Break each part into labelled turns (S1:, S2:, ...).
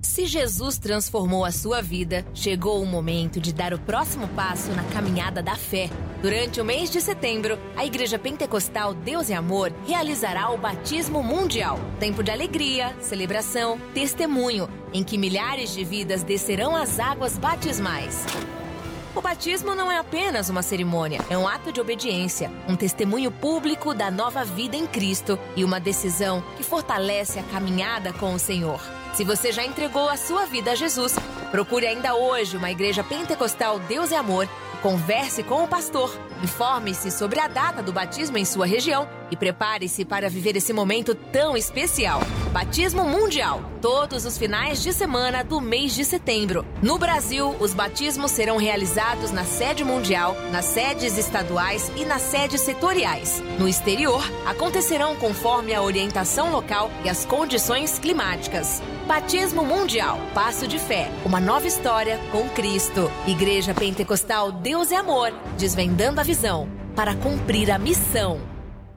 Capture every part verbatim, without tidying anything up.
S1: Se Jesus transformou a sua vida, chegou o momento de dar o próximo passo na caminhada da fé. Durante o mês de setembro, a Igreja Pentecostal Deus e Amor realizará o Batismo Mundial. Tempo de alegria, celebração, testemunho, em que milhares de vidas descerão as águas batismais. O batismo não é apenas uma cerimônia, é um ato de obediência, um testemunho público da nova vida em Cristo e uma decisão que fortalece a caminhada com o Senhor. Se você já entregou a sua vida a Jesus, procure ainda hoje uma Igreja Pentecostal Deus e Amor, converse com o pastor, informe-se sobre a data do batismo em sua região e prepare-se para viver esse momento tão especial. Batismo Mundial, todos os finais de semana do mês de setembro. No Brasil, os batismos serão realizados na sede mundial, nas sedes estaduais e nas sedes setoriais. No exterior, acontecerão conforme a orientação local e as condições climáticas. Batismo Mundial, passo de fé, uma nova história com Cristo. Igreja Pentecostal Deus e Amor, desvendando a visão para cumprir a missão.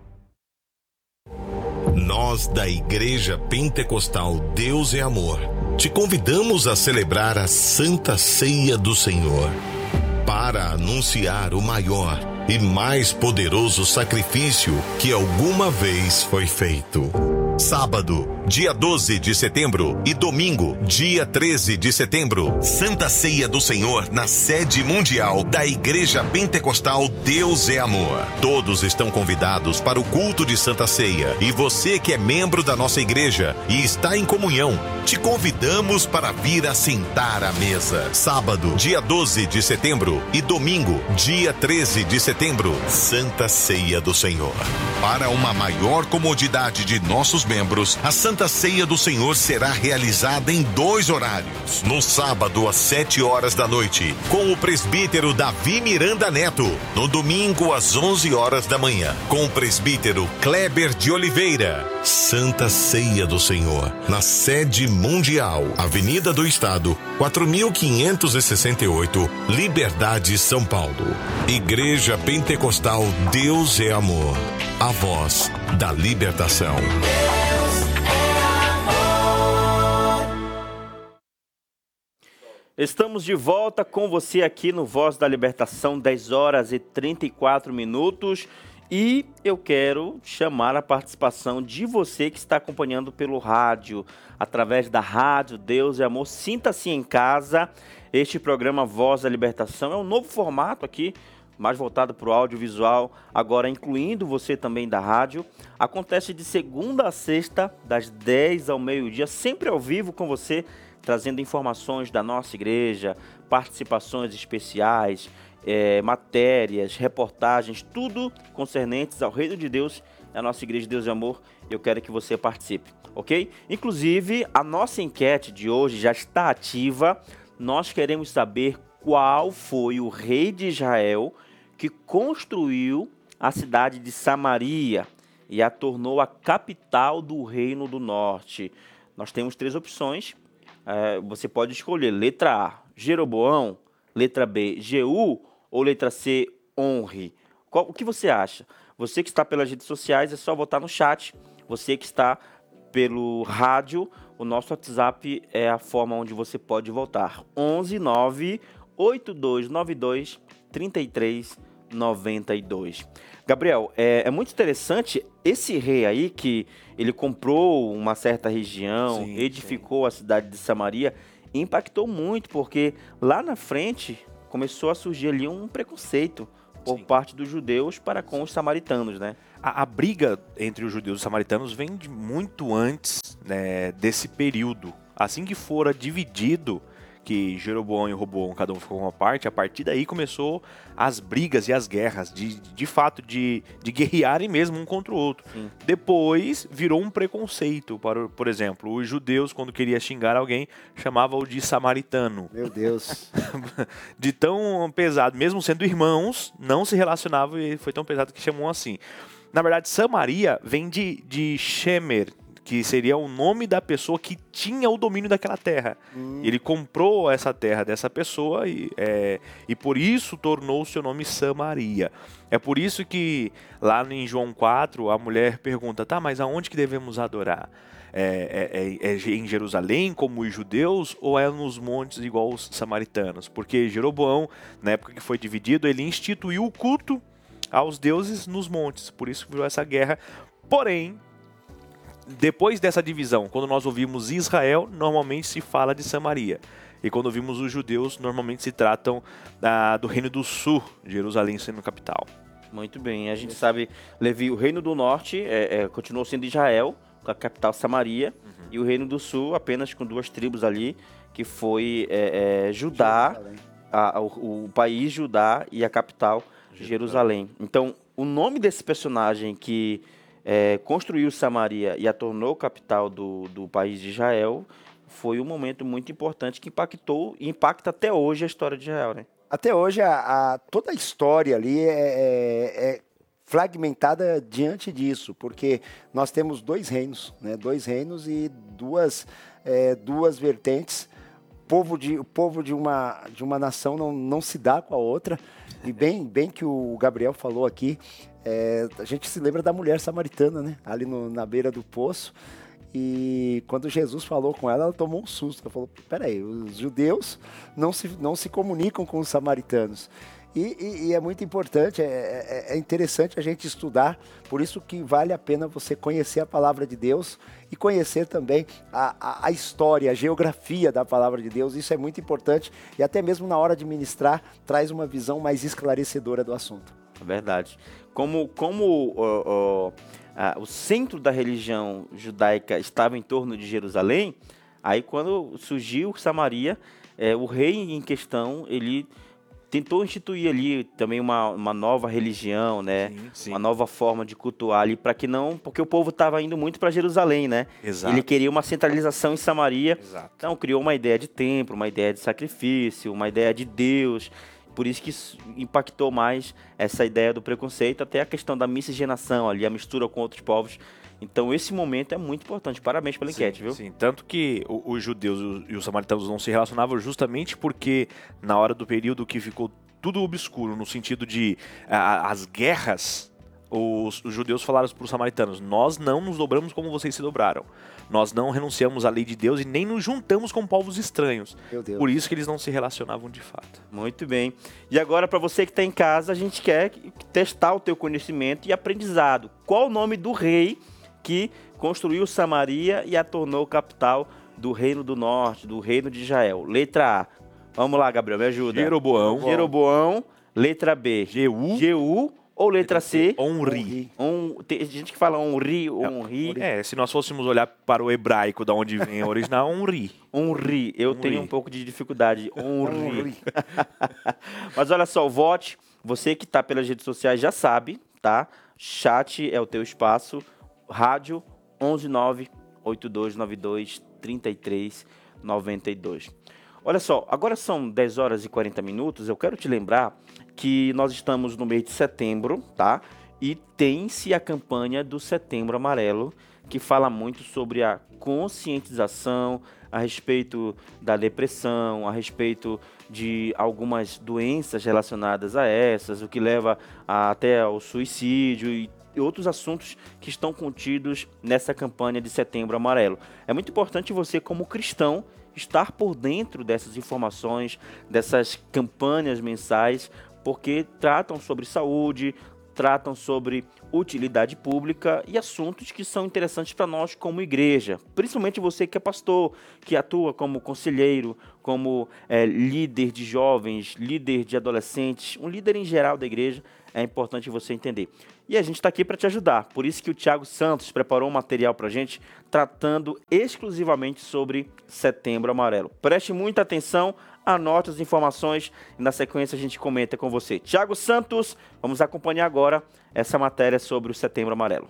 S2: Nós da Igreja Pentecostal Deus e Amor te convidamos a celebrar a Santa Ceia do Senhor para anunciar o maior e mais poderoso sacrifício que alguma vez foi feito. Sábado, dia doze de setembro e domingo, dia treze de setembro, Santa Ceia do Senhor na sede mundial da Igreja Pentecostal Deus é Amor. Todos estão convidados para o culto de Santa Ceia e você que é membro da nossa igreja e está em comunhão, te convidamos para vir assentar à mesa. Sábado, dia doze de setembro e domingo, dia treze de setembro, Santa Ceia do Senhor. Para uma maior comodidade de nossos membros, a Santa Ceia do Senhor será realizada em dois horários. No sábado, às sete horas da noite, com o presbítero Davi Miranda Neto. No domingo, às onze horas da manhã, com o presbítero Kleber de Oliveira. Santa Ceia do Senhor, na sede mundial, Avenida do Estado, quatro mil quinhentos e sessenta e oito, Liberdade, São Paulo. Igreja Pentecostal Deus é Amor, a voz da libertação.
S3: Estamos de volta com você aqui no Voz da Libertação, dez horas e trinta e quatro minutos. E eu quero chamar a participação de você que está acompanhando pelo rádio, através da rádio Deus e Amor. Sinta-se em casa. Este programa Voz da Libertação é um novo formato aqui, mais voltado para o audiovisual, agora incluindo você também da rádio. Acontece de segunda a sexta, das dez ao meio-dia, sempre ao vivo com você, trazendo informações da nossa igreja, participações especiais, é, matérias, reportagens, tudo concernentes ao Reino de Deus, a nossa igreja Deus e Amor. Eu quero que você participe, ok? Inclusive, a nossa enquete de hoje já está ativa. Nós queremos saber qual foi o rei de Israel que construiu a cidade de Samaria e a tornou a capital do Reino do Norte. Nós temos três opções. É, você pode escolher letra A, Jeroboão, letra B, Jeú ou letra C, Onri. Qual, o que você acha? Você que está pelas redes sociais, é só votar no chat. Você que está pelo rádio, o nosso WhatsApp é a forma onde você pode votar. onze nove oito dois nove dois três três nove dois. Gabriel, é, é muito interessante esse rei aí que ele comprou uma certa região, sim, edificou sim. a cidade de Samaria, e impactou muito, porque lá na frente começou a surgir ali um preconceito por sim. parte dos judeus para com os samaritanos, né?
S4: A, a briga entre os judeus e os samaritanos vem de muito antes, né, desse período. Assim que fora dividido, que Jeroboão e Roboão, cada um ficou com uma parte, a partir daí começou as brigas e as guerras, de, de fato, de, de guerrearem mesmo um contra o outro. Sim. Depois virou um preconceito, para, por exemplo, os judeus, quando queria xingar alguém, chamavam-o de samaritano.
S5: Meu Deus!
S4: De tão pesado, mesmo sendo irmãos, não se relacionavam e foi tão pesado que chamam assim. Na verdade, Samaria vem de, de Shemer, que seria o nome da pessoa que tinha o domínio daquela terra. Hum. Ele comprou essa terra dessa pessoa e, é, e por isso tornou o seu nome Samaria. É por isso que lá em João quatro a mulher pergunta, tá, mas aonde que devemos adorar? é, é, é em Jerusalém, como os judeus, ou é nos montes igual os samaritanos? Porque Jeroboão, na época que foi dividido, ele instituiu o culto aos deuses nos montes, por isso que virou essa guerra. Porém, depois dessa divisão, quando nós ouvimos Israel, normalmente se fala de Samaria. E quando ouvimos os judeus, normalmente se tratam ah, do Reino do Sul, Jerusalém sendo capital.
S3: Muito bem, a gente sabe, Levi, o Reino do Norte é, é, continuou sendo Israel, com a capital Samaria, uhum. e o Reino do Sul apenas com duas tribos ali, que foi é, é, Judá, a, o, o país Judá e a capital Jerusalém. Jerusalém. Então, o nome desse personagem que é, construiu Samaria e a tornou capital do, do país de Israel foi um momento muito importante que impactou e impacta até hoje a história de Israel, né?
S5: Até hoje, a, a, toda a história ali é, é, é fragmentada diante disso, porque nós temos dois reinos, né? Dois reinos e duas, é, duas vertentes. O povo, de, o povo de, uma, de uma nação não, não se dá com a outra. E bem, bem que o Gabriel falou aqui, é, a gente se lembra da mulher samaritana, né? Ali no, na beira do poço. E quando Jesus falou com ela, ela tomou um susto. Ela falou, peraí, os judeus não se, não se comunicam com os samaritanos. E, e, e é muito importante, é, é, é interessante a gente estudar, por isso que vale a pena você conhecer a palavra de Deus e conhecer também a, a, a história, a geografia da palavra de Deus. Isso é muito importante e até mesmo na hora de ministrar, traz uma visão mais esclarecedora do assunto.
S3: É verdade. Como, como uh, uh, uh, o centro da religião judaica estava em torno de Jerusalém, aí quando surgiu Samaria, é, o rei em questão, ele tentou instituir ali também uma, uma nova religião, né? Sim, sim. Uma nova forma de cultuar ali, para que não... Porque o povo estava indo muito para Jerusalém, né?
S4: Exato.
S3: Ele queria uma centralização em Samaria.
S4: Exato.
S3: Então criou uma ideia de templo, uma ideia de sacrifício, uma ideia de Deus. Por isso que isso impactou mais essa ideia do preconceito, até a questão da miscigenação ali, a mistura com outros povos. Então esse momento é muito importante. Parabéns pela enquete,
S4: sim,
S3: viu?
S4: Sim, tanto que os judeus e os samaritanos não se relacionavam justamente porque na hora do período que ficou tudo obscuro, no sentido de a, as guerras, os, os judeus falaram para os samaritanos, nós não nos dobramos como vocês se dobraram. Nós não renunciamos à lei de Deus e nem nos juntamos com povos estranhos.
S5: Meu Deus.
S4: Por isso que eles não se relacionavam de fato.
S3: Muito bem. E agora, para você que está em casa, a gente quer testar o teu conhecimento e aprendizado. Qual o nome do rei que construiu Samaria e a tornou capital do Reino do Norte, do Reino de Israel? Letra A. Vamos lá, Gabriel, me ajuda.
S4: Jeroboão.
S3: Jeroboão. Letra B.
S4: Jeú.
S3: Jeú. Ou letra C.
S4: Onri.
S3: On, tem gente que fala Onri, Onri.
S4: É, se nós fôssemos olhar para o hebraico, da onde vem a original, Onri.
S3: Onri. Eu
S4: Onri.
S3: tenho um pouco de dificuldade. Onri. Mas olha só, vote. Você que está pelas redes sociais já sabe, tá? Chat é o teu espaço. Rádio onze nove oito dois nove dois três três nove dois. Olha só, agora são dez horas e quarenta minutos. Eu quero te lembrar que nós estamos no mês de setembro, tá? E tem-se a campanha do Setembro Amarelo, que fala muito sobre a conscientização a respeito da depressão, a respeito de algumas doenças relacionadas a essas, o que leva a, até ao suicídio e e outros assuntos que estão contidos nessa campanha de Setembro Amarelo. É muito importante você, como cristão, estar por dentro dessas informações, dessas campanhas mensais, porque tratam sobre saúde, tratam sobre utilidade pública e assuntos que são interessantes para nós como igreja. Principalmente você que é pastor, que atua como conselheiro, como é, líder de jovens, líder de adolescentes, um líder em geral da igreja. É importante você entender. E a gente está aqui para te ajudar. Por isso que o Thiago Santos preparou um material para a gente tratando exclusivamente sobre Setembro Amarelo. Preste muita atenção, anote as informações e na sequência a gente comenta com você. Thiago Santos, vamos acompanhar agora essa matéria sobre o Setembro Amarelo.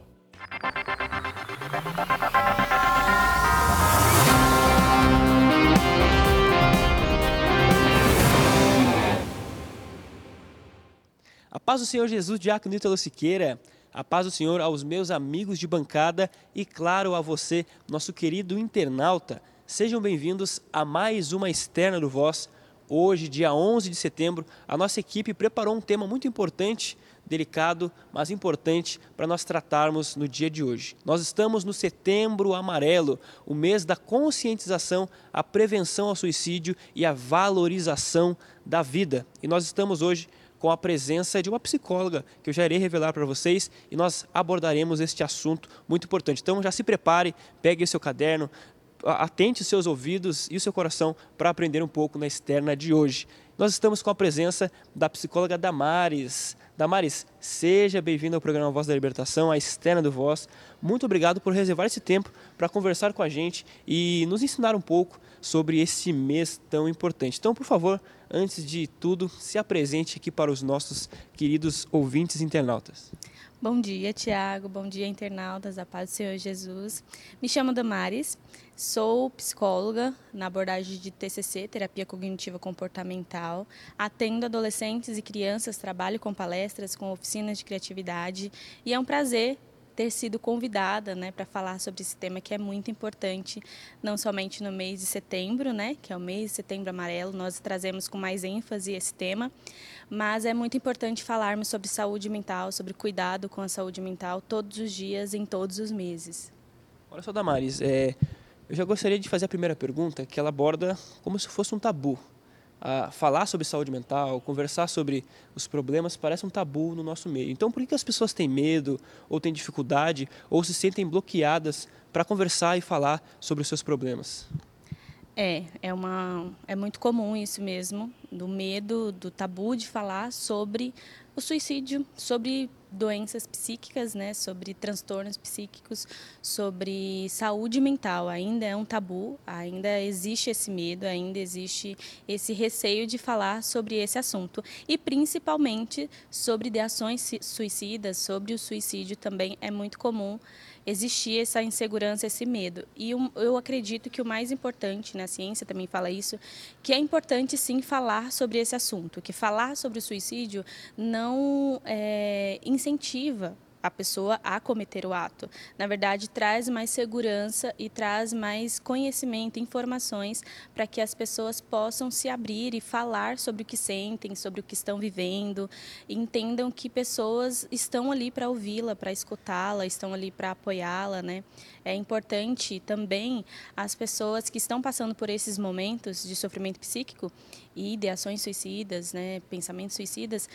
S6: A paz do Senhor Jesus, Diácono Ítalo Siqueira. A paz do Senhor aos meus amigos de bancada e, claro, a você, nosso querido internauta. Sejam bem-vindos a mais uma Externa do Voz. Hoje, dia onze de setembro, a nossa equipe preparou um tema muito importante delicado, mas importante para nós tratarmos no dia de hoje. Nós estamos no Setembro Amarelo, o mês da conscientização, a prevenção ao suicídio e a valorização da vida. E nós estamos hoje com a presença de uma psicóloga, que eu já irei revelar para vocês, e nós abordaremos este assunto muito importante. Então já se prepare, pegue o seu caderno, atente os seus ouvidos e o seu coração para aprender um pouco na externa de hoje. Nós estamos com a presença da psicóloga Damares. Damares, seja bem-vinda ao programa Voz da Libertação, a externa do Voz. Muito obrigado por reservar esse tempo para conversar com a gente e nos ensinar um pouco sobre esse mês tão importante. Então, por favor, antes de tudo, se apresente aqui para os nossos queridos ouvintes internautas.
S7: Bom dia, Tiago. Bom dia, internautas. A paz do Senhor Jesus. Me chamo Damares, sou psicóloga na abordagem de T C C, Terapia Cognitiva Comportamental. Atendo adolescentes e crianças, trabalho com palestras, com oficinas de criatividade. E é um prazer ter sido convidada, né, para falar sobre esse tema que é muito importante, não somente no mês de setembro, né, que é o mês de Setembro Amarelo, nós trazemos com mais ênfase esse tema, mas é muito importante falarmos sobre saúde mental, sobre cuidado com a saúde mental todos os dias, em todos os meses.
S6: Olha só, Damares, é, eu já gostaria de fazer a primeira pergunta, que ela aborda como se fosse um tabu. A falar sobre saúde mental, conversar sobre os problemas, parece um tabu no nosso meio. Então, por que as pessoas têm medo, ou têm dificuldade, ou se sentem bloqueadas para conversar e falar sobre os seus problemas?
S7: É, é, uma, é muito comum isso mesmo, do medo, do tabu de falar sobre o suicídio, sobre doenças psíquicas, né, sobre transtornos psíquicos, sobre saúde mental. Ainda é um tabu, ainda existe esse medo, ainda existe esse receio de falar sobre esse assunto. E principalmente sobre ideações suicidas, sobre o suicídio também é muito comum existir essa insegurança, esse medo. E eu acredito que o mais importante, né, a ciência também fala isso, que é importante sim falar sobre esse assunto, que falar sobre o suicídio não é, incentiva a pessoa a cometer o ato. Na verdade, traz mais segurança e traz mais conhecimento, informações para que as pessoas possam se abrir e falar sobre o que sentem, sobre o que estão vivendo, e entendam que pessoas estão ali para ouvi-la, para escutá-la, estão ali para apoiá-la, né? É importante também as pessoas que estão passando por esses momentos de sofrimento psíquico e ideações suicidas, né, pensamentos suicidas,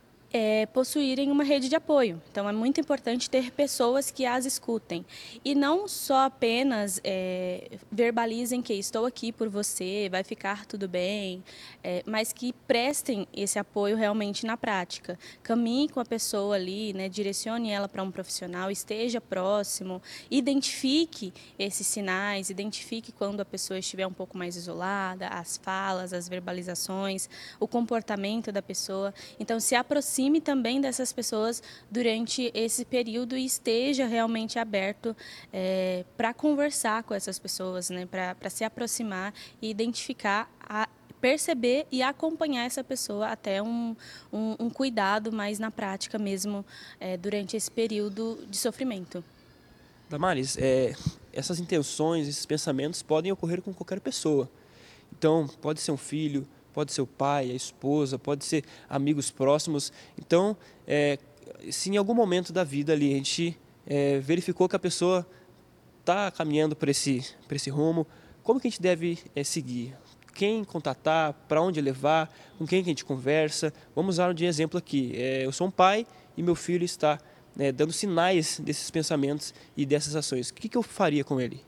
S7: É, possuírem uma rede de apoio. Então, é muito importante ter pessoas que as escutem. E não só apenas é, verbalizem que estou aqui por você, vai ficar tudo bem, é, mas que prestem esse apoio realmente na prática. Caminhe com a pessoa ali, né, direcione ela para um profissional, esteja próximo, identifique esses sinais, identifique quando a pessoa estiver um pouco mais isolada, as falas, as verbalizações, o comportamento da pessoa. Então, se aproxime também dessas pessoas durante esse período e esteja realmente aberto é, para conversar com essas pessoas, né, para se aproximar e identificar, a, perceber e acompanhar essa pessoa até um, um, um cuidado mais na prática mesmo é, durante esse período de sofrimento.
S6: Damares, é, essas intenções, esses pensamentos podem ocorrer com qualquer pessoa. Então, pode ser um filho, pode ser o pai, a esposa, pode ser amigos próximos. Então, é, se em algum momento da vida ali a gente é, verificou que a pessoa está caminhando por esse, por esse rumo, como que a gente deve é, seguir? Quem contatar, para onde levar, com quem que a gente conversa? Vamos usar de exemplo aqui. É, eu sou um pai e meu filho está é, dando sinais desses pensamentos e dessas ações. O que, que eu faria com ele?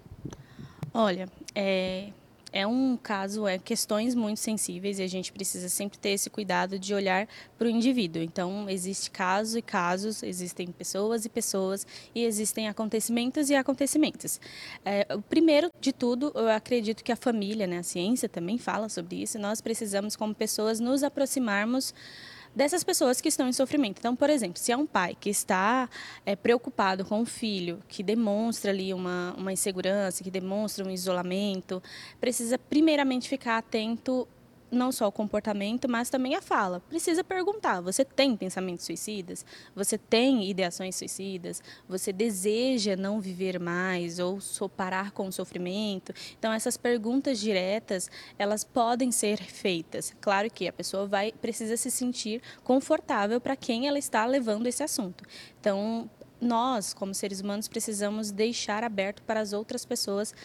S7: Olha, é... É um caso, é questões muito sensíveis e a gente precisa sempre ter esse cuidado de olhar para o indivíduo. Então, existe casos e casos, existem pessoas e pessoas e existem acontecimentos e acontecimentos. É, o primeiro de tudo, eu acredito que a família, né, a ciência também fala sobre isso, nós precisamos, como pessoas, nos aproximarmos dessas pessoas que estão em sofrimento. Então, por exemplo, se é um pai que está é, preocupado com o filho, que demonstra ali uma, uma insegurança, que demonstra um isolamento, precisa primeiramente ficar atento não só o comportamento, mas também a fala. Precisa perguntar, você tem pensamentos suicidas? Você tem ideações suicidas? Você deseja não viver mais ou so- parar com o sofrimento? Então, essas perguntas diretas, elas podem ser feitas. Claro que a pessoa vai, precisa se sentir confortável para quem ela está levando esse assunto. Então, nós, como seres humanos, precisamos deixar aberto para as outras pessoas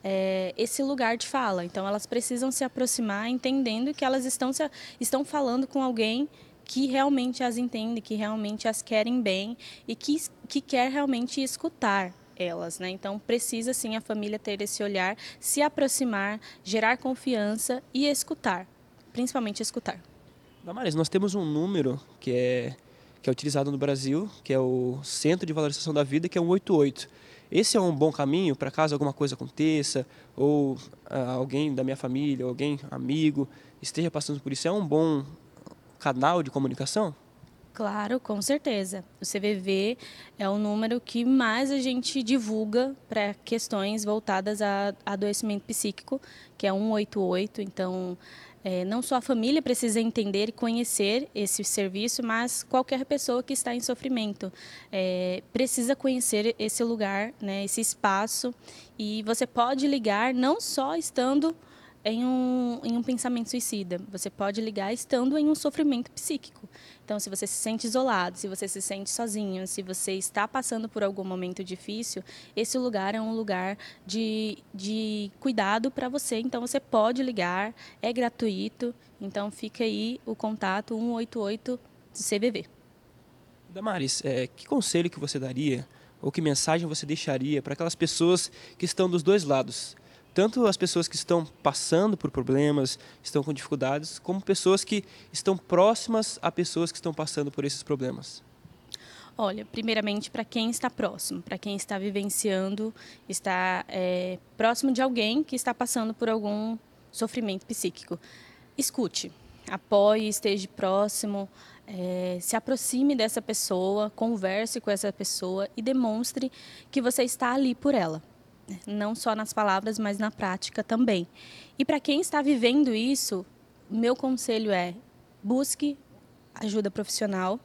S7: é, esse lugar de fala. Então, elas precisam se aproximar entendendo que elas estão, se, estão falando com alguém que realmente as entende, que realmente as querem bem e que, que quer realmente escutar elas, né? Então, precisa sim a família ter esse olhar, se aproximar, gerar confiança e escutar, principalmente escutar.
S6: Damares, nós temos um número que é, que é utilizado no Brasil, que é o Centro de Valorização da Vida, que é o um oito oito. Esse é um bom caminho para caso alguma coisa aconteça, ou ah, alguém da minha família, ou alguém amigo, esteja passando por isso. É um bom canal de comunicação?
S7: Claro, com certeza. O C V V é o número que mais a gente divulga para questões voltadas a adoecimento psíquico, que é um oito oito. Então, é, não só a família precisa entender e conhecer esse serviço, mas qualquer pessoa que está em sofrimento é, precisa conhecer esse lugar, né, esse espaço. E você pode ligar não só estando em um, em um pensamento suicida. Você pode ligar estando em um sofrimento psíquico. Então, se você se sente isolado, se você se sente sozinho, se você está passando por algum momento difícil, esse lugar é um lugar de, de cuidado para você. Então, você pode ligar, é gratuito. Então, fica aí o contato um oito oito do C V V.
S6: Damares, é, que conselho que você daria, ou que mensagem você deixaria para aquelas pessoas que estão dos dois lados? Tanto as pessoas que estão passando por problemas, estão com dificuldades, como pessoas que estão próximas a pessoas que estão passando por esses problemas.
S7: Olha, primeiramente para quem está próximo, para quem está vivenciando, está é, próximo de alguém que está passando por algum sofrimento psíquico. Escute, apoie, esteja próximo, é, se aproxime dessa pessoa, converse com essa pessoa e demonstre que você está ali por ela. Não só nas palavras, mas na prática também. E para quem está vivendo isso, meu conselho é: busque ajuda profissional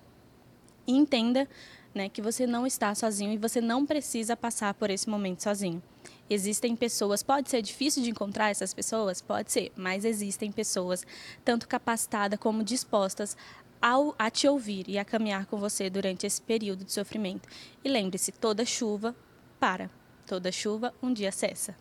S7: e entenda, né, que você não está sozinho e você não precisa passar por esse momento sozinho. Existem pessoas, pode ser difícil de encontrar essas pessoas? Pode ser, mas existem pessoas tanto capacitadas como dispostas ao, a te ouvir e a caminhar com você durante esse período de sofrimento. E lembre-se, toda chuva para. Toda chuva um dia cessa.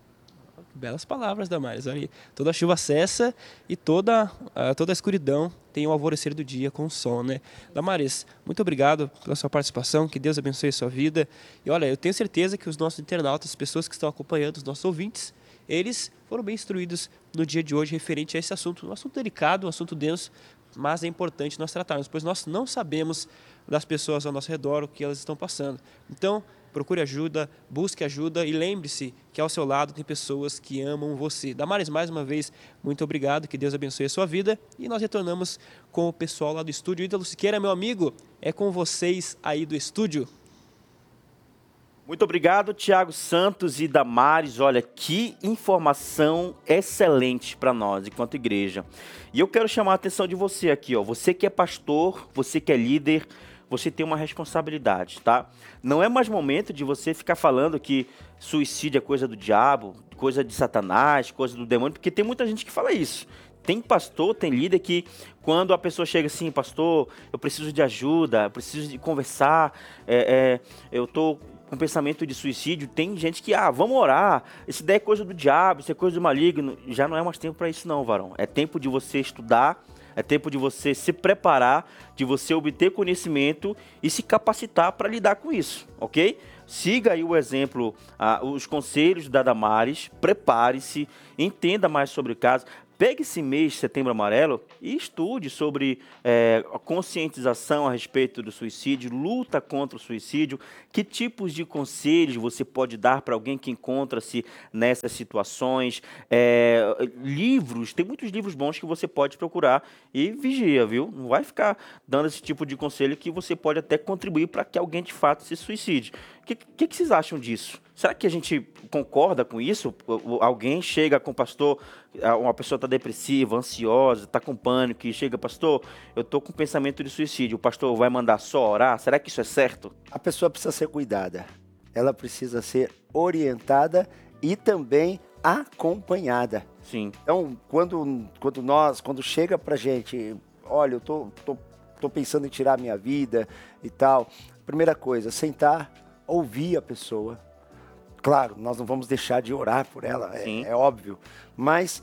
S6: Belas palavras, Damares. Toda chuva cessa e toda, uh, toda a escuridão tem o alvorecer do dia com o sol, né? Damares, muito obrigado pela sua participação, que Deus abençoe a sua vida. E olha, eu tenho certeza que os nossos internautas, as pessoas que estão acompanhando, os nossos ouvintes, eles foram bem instruídos no dia de hoje referente a esse assunto. Um assunto delicado, um assunto denso, mas é importante nós tratarmos, pois nós não sabemos das pessoas ao nosso redor o que elas estão passando. Então, procure ajuda, busque ajuda e lembre-se que ao seu lado tem pessoas que amam você. Damares, mais uma vez, muito obrigado, que Deus abençoe a sua vida. E nós retornamos com o pessoal lá do estúdio. Ítalo Siqueira, meu amigo, é com vocês aí do estúdio.
S3: Muito obrigado, Tiago Santos e Damares. Olha, que informação excelente para nós, enquanto igreja. E eu quero chamar a atenção de você aqui, ó. Você que é pastor, você que é líder, você tem uma responsabilidade, tá? Não é mais momento de você ficar falando que suicídio é coisa do diabo, coisa de Satanás, coisa do demônio, porque tem muita gente que fala isso. Tem pastor, tem líder que quando a pessoa chega assim, pastor, eu preciso de ajuda, eu preciso de conversar, é, é, eu tô com pensamento de suicídio, tem gente que, ah, vamos orar, isso daí é coisa do diabo, isso é coisa do maligno. Já não é mais tempo para isso não, varão. É tempo de você estudar, é tempo de você se preparar, de você obter conhecimento e se capacitar para lidar com isso, ok? Siga aí o exemplo, ah, os conselhos da Damares, prepare-se, entenda mais sobre o caso. Pegue esse mês, Setembro Amarelo, e estude sobre é, a conscientização a respeito do suicídio, luta contra o suicídio, que tipos de conselhos você pode dar para alguém que encontra-se nessas situações, é, livros, tem muitos livros bons que você pode procurar e vigia, viu? Não vai ficar dando esse tipo de conselho que você pode até contribuir para que alguém de fato se suicide. O que, que, que vocês acham disso? Será que a gente concorda com isso? Alguém chega com o pastor, uma pessoa está depressiva, ansiosa, está com pânico, e chega, pastor, eu estou com pensamento de suicídio, o pastor vai mandar só orar? Será que isso é certo?
S5: A pessoa precisa ser cuidada, ela precisa ser orientada e também acompanhada.
S3: Sim.
S5: Então, quando, quando nós, quando chega pra gente, olha, eu tô, tô, tô pensando em tirar a minha vida e tal, primeira coisa, sentar, ouvir a pessoa. Claro, nós não vamos deixar de orar por ela, é, é óbvio, mas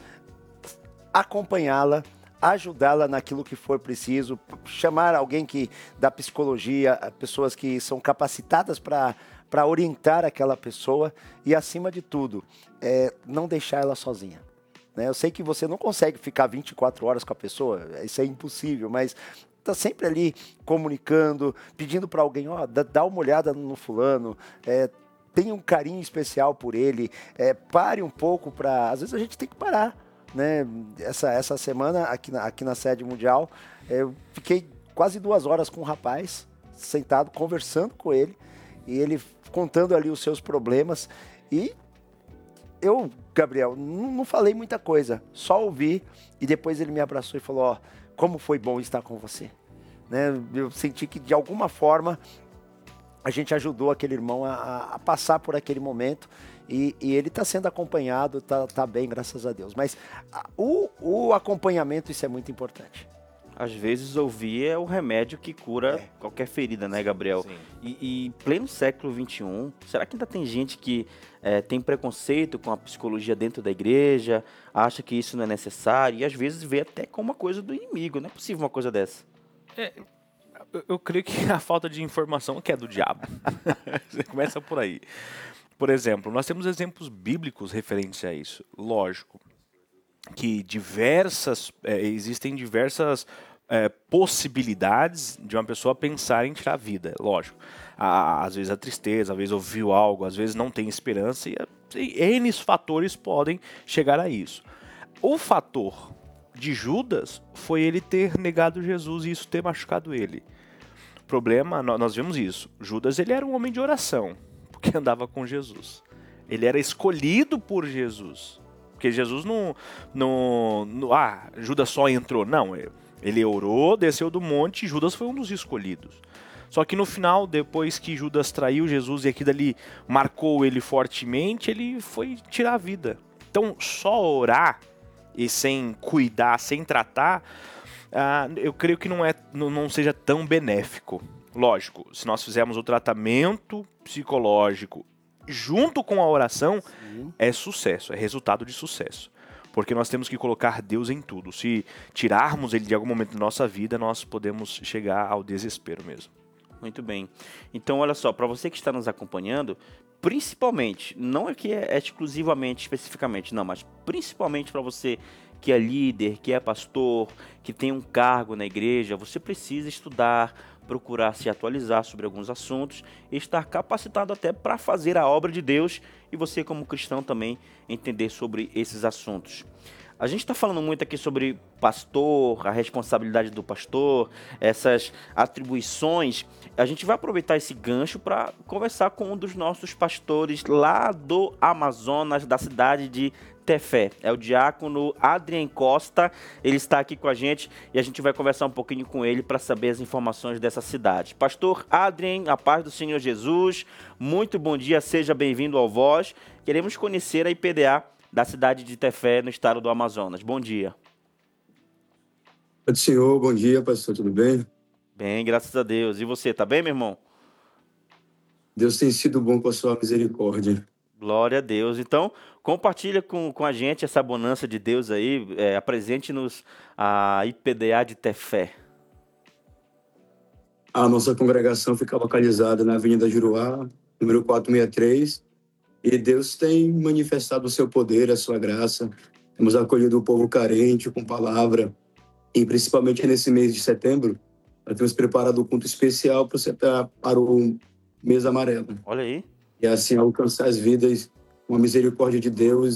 S5: acompanhá-la, ajudá-la naquilo que for preciso, chamar alguém que da psicologia, pessoas que são capacitadas para para orientar aquela pessoa e, acima de tudo, é, não deixar ela sozinha. Né? Eu sei que você não consegue ficar vinte e quatro horas com a pessoa, isso é impossível, mas tá sempre ali comunicando, pedindo para alguém, ó, dá, dá uma olhada no fulano, é, tenha um carinho especial por ele, é, pare um pouco para... Às vezes a gente tem que parar, né? Essa, essa semana, aqui na, aqui na sede mundial, eu fiquei quase duas horas com um rapaz, sentado, conversando com ele, e ele contando ali os seus problemas, e eu, Gabriel, não, não falei muita coisa, só ouvi, e depois ele me abraçou e falou, ó, como foi bom estar com você. Né? Eu senti que, de alguma forma, a gente ajudou aquele irmão a, a passar por aquele momento, e, e ele está sendo acompanhado, está tá bem, graças a Deus. Mas a, o, o acompanhamento, isso é muito importante.
S3: Às vezes ouvir é o remédio que cura
S5: é.
S3: qualquer ferida, né, Gabriel?
S4: Sim.
S3: E, e pleno século vinte e um, será que ainda tem gente que é, tem preconceito com a psicologia dentro da igreja, acha que isso não é necessário e às vezes vê até como uma coisa do inimigo? Não é possível uma coisa dessa.
S4: É, eu, eu creio que a falta de informação que é do diabo. Você começa por aí. Por exemplo, nós temos exemplos bíblicos referentes a isso. Lógico que diversas, é, existem diversas é, possibilidades de uma pessoa pensar em tirar a vida, lógico. À, às vezes a tristeza, às vezes ouviu algo, às vezes não tem esperança, e, e N fatores podem chegar a isso. O fator de Judas foi ele ter negado Jesus e isso ter machucado ele. O problema, nós vemos isso, Judas ele era um homem de oração, porque andava com Jesus. Ele era escolhido por Jesus. Porque Jesus não, não, não... Ah, Judas só entrou. Não, ele orou, desceu do monte e Judas foi um dos escolhidos. Só que no final, depois que Judas traiu Jesus e aquilo ali marcou ele fortemente, ele foi tirar a vida. Então, só orar e sem cuidar, sem tratar, ah, eu creio que não, é, não, não seja tão benéfico. Lógico, se nós fizermos o tratamento psicológico junto com a oração, sim, é sucesso, é resultado de sucesso. Porque nós temos que colocar Deus em tudo. Se tirarmos Ele de algum momento da nossa vida, nós podemos chegar ao desespero mesmo.
S3: Muito bem. Então, olha só, para você que está nos acompanhando, principalmente, não é que é exclusivamente, especificamente, não, mas principalmente para você que é líder, que é pastor, que tem um cargo na igreja, você precisa estudar, procurar se atualizar sobre alguns assuntos e estar capacitado até para fazer a obra de Deus e você como cristão também entender sobre esses assuntos. A gente está falando muito aqui sobre pastor, a responsabilidade do pastor, essas atribuições. A gente vai aproveitar esse gancho para conversar com um dos nossos pastores lá do Amazonas, da cidade de Tefé. É o diácono Adrien Costa. Ele está aqui com a gente e a gente vai conversar um pouquinho com ele para saber as informações dessa cidade. Pastor Adrien, a paz do Senhor Jesus. Muito bom dia, seja bem-vindo ao Voz. Queremos conhecer a I P D A da cidade de Tefé, no estado do Amazonas. Bom dia.
S8: Oi, senhor. Bom dia, pastor. Tudo bem?
S3: Bem, graças a Deus. E você, tá bem, meu irmão?
S8: Deus tem sido bom com a sua misericórdia.
S3: Glória a Deus. Então, compartilha com, com a gente essa bonança de Deus aí. É, apresente-nos a I P D A de Tefé.
S8: A nossa congregação fica localizada na Avenida Juruá, número quatrocentos e sessenta e três. E Deus tem manifestado o seu poder, a sua graça. Temos acolhido o povo carente com palavra. E principalmente nesse mês de setembro, nós temos preparado um culto especial para, para o mês amarelo.
S3: Olha aí.
S8: E assim alcançar as vidas com a misericórdia de Deus